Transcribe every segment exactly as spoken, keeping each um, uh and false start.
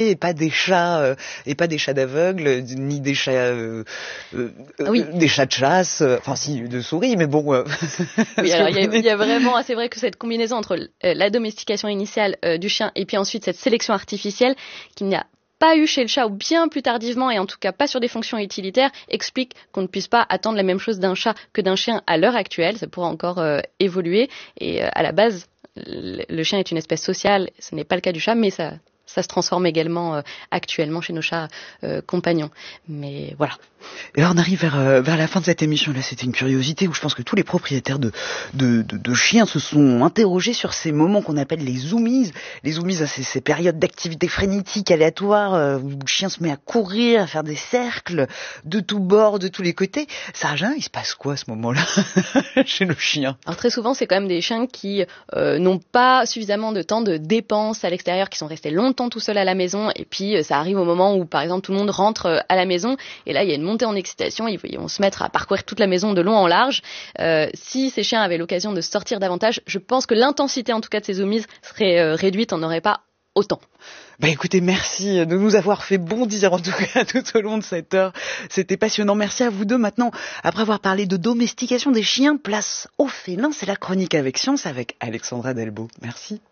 et pas des chats euh, et pas des chats d'aveugles ni des chats euh, euh, oui. euh, des chats de chasse, euh, enfin si de souris, mais bon. Euh, oui, alors il y, a, y a vraiment, c'est vrai que cette combinaison entre euh, la domestication initiale euh, du chien et puis ensuite cette sélection artificielle qu'il n'y a pas eu chez le chat ou bien plus tardivement et en tout cas pas sur des fonctions utilitaires explique qu'on ne puisse pas attendre la même chose d'un chat que d'un chien à l'heure actuelle. Ça pourra encore euh, évoluer et euh, à la base le, le chien est une espèce sociale, ce n'est pas le cas du chat, mais ça ça se transforme également euh, actuellement chez nos chats euh, compagnons. Mais voilà. Et là, on arrive vers, euh, vers la fin de cette émission. Là, c'était une curiosité où je pense que tous les propriétaires de, de, de, de chiens se sont interrogés sur ces moments qu'on appelle les zoomies. Les zoomies, c'est ces périodes d'activité frénétique, aléatoire, euh, où le chien se met à courir, à faire des cercles de tous bords, de tous les côtés. Sarah, il se passe quoi à ce moment-là chez le chien? Alors très souvent, c'est quand même des chiens qui euh, n'ont pas suffisamment de temps de dépenses à l'extérieur, qui sont restés longtemps tout seuls à la maison. Et puis, euh, ça arrive au moment où, par exemple, tout le monde rentre à la maison. Et là, il y a une montée en excitation, ils vont se mettre à parcourir toute la maison de long en large. Euh, si ces chiens avaient l'occasion de sortir davantage, je pense que l'intensité en tout cas de ces zoomies serait euh, réduite, on n'aurait pas autant. Bah écoutez, merci de nous avoir fait bondir en tout cas tout au long de cette heure. C'était passionnant. Merci à vous deux. Maintenant, après avoir parlé de domestication des chiens, place aux félins. C'est la chronique avec science avec Alexandra Delbo. Merci.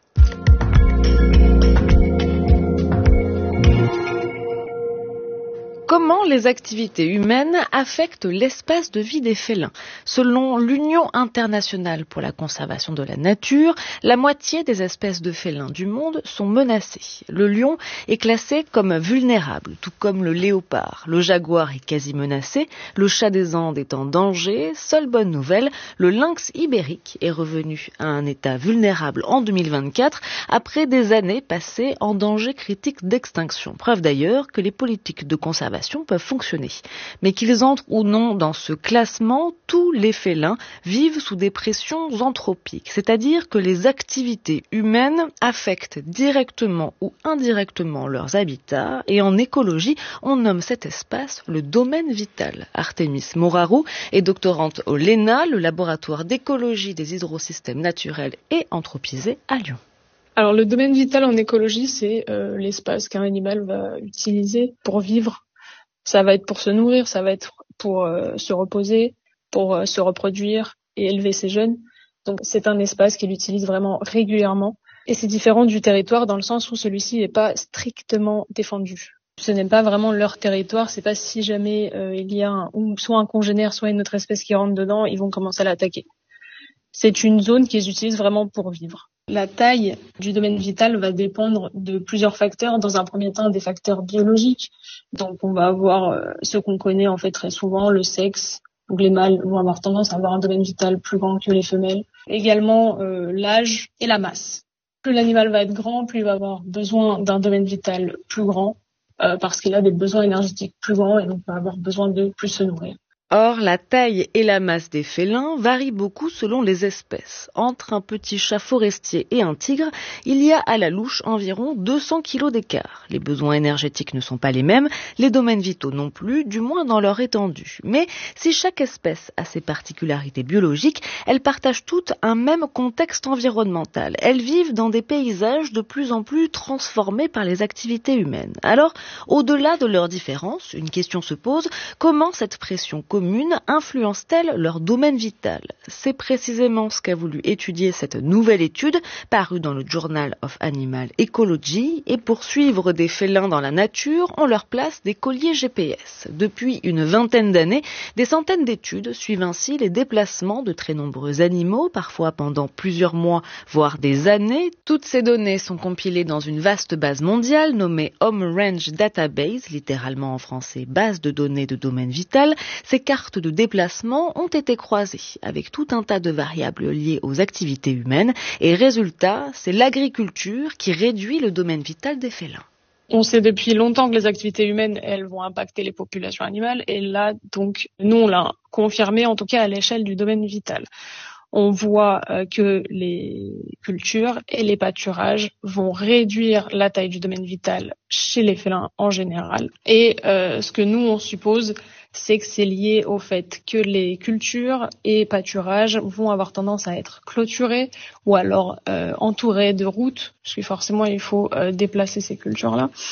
Comment les activités humaines affectent l'espace de vie des félins? Selon l'Union internationale pour la conservation de la nature, la moitié des espèces de félins du monde sont menacées. Le lion est classé comme vulnérable, tout comme le léopard. Le jaguar est quasi menacé, le chat des Andes est en danger. Seule bonne nouvelle, le lynx ibérique est revenu à un état vulnérable en deux mille vingt-quatre, après des années passées en danger critique d'extinction. Preuve d'ailleurs que les politiques de conservation peuvent fonctionner. Mais qu'ils entrent ou non dans ce classement, tous les félins vivent sous des pressions anthropiques, c'est-à-dire que les activités humaines affectent directement ou indirectement leurs habitats, et en écologie, on nomme cet espace le domaine vital. Artémis Moraru est doctorante au L E N A, le laboratoire d'écologie des hydrosystèmes naturels et anthropisés à Lyon. Alors le domaine vital en écologie, c'est euh, l'espace qu'un animal va utiliser pour vivre. Ça va être pour se nourrir, ça va être pour euh, se reposer, pour euh, se reproduire et élever ses jeunes. Donc c'est un espace qu'il utilise vraiment régulièrement. Et c'est différent du territoire dans le sens où celui-ci n'est pas strictement défendu. Ce n'est pas vraiment leur territoire, c'est pas si jamais euh, il y a un, ou soit un congénère, soit une autre espèce qui rentre dedans, ils vont commencer à l'attaquer. C'est une zone qu'ils utilisent vraiment pour vivre. La taille du domaine vital va dépendre de plusieurs facteurs. Dans un premier temps, des facteurs biologiques. Donc, on va avoir euh, ce qu'on connaît en fait très souvent, le sexe. Donc, les mâles vont avoir tendance à avoir un domaine vital plus grand que les femelles. Également, euh, l'âge et la masse. Plus l'animal va être grand, plus il va avoir besoin d'un domaine vital plus grand, euh, parce qu'il a des besoins énergétiques plus grands et donc va avoir besoin de plus se nourrir. Or, la taille et la masse des félins varient beaucoup selon les espèces. Entre un petit chat forestier et un tigre, il y a à la louche environ deux cents kilos d'écart. Les besoins énergétiques ne sont pas les mêmes, les domaines vitaux non plus, du moins dans leur étendue. Mais si chaque espèce a ses particularités biologiques, elles partagent toutes un même contexte environnemental. Elles vivent dans des paysages de plus en plus transformés par les activités humaines. Alors, au-delà de leurs différences, une question se pose, comment cette pression commune influence-t-elle leur domaine vital? C'est précisément ce qu'a voulu étudier cette nouvelle étude parue dans le Journal of Animal Ecology. Et pour suivre des félins dans la nature, on leur place des colliers G P S. Depuis une vingtaine d'années, des centaines d'études suivent ainsi les déplacements de très nombreux animaux, parfois pendant plusieurs mois, voire des années. Toutes ces données sont compilées dans une vaste base mondiale nommée Home Range Database, littéralement en français base de données de domaine vital. Ces cartes de déplacement ont été croisées avec tout un tas de variables liées aux activités humaines et résultat, c'est l'agriculture qui réduit le domaine vital des félins. On sait depuis longtemps que les activités humaines, elles vont impacter les populations animales et là, donc, nous, on l'a confirmé en tout cas à l'échelle du domaine vital. On voit euh, que les cultures et les pâturages vont réduire la taille du domaine vital chez les félins en général. Et euh, ce que nous, on suppose, c'est que c'est lié au fait que les cultures et pâturages vont avoir tendance à être clôturés ou alors euh, entourés de routes, parce que forcément, il faut euh, déplacer ces cultures-là.